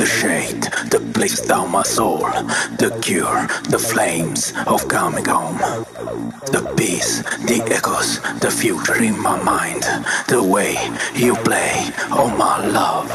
the shade that blazes down my soul, the cure, the flames of coming home, the peace, the echoes, the future in my mind, the way you play, oh my love.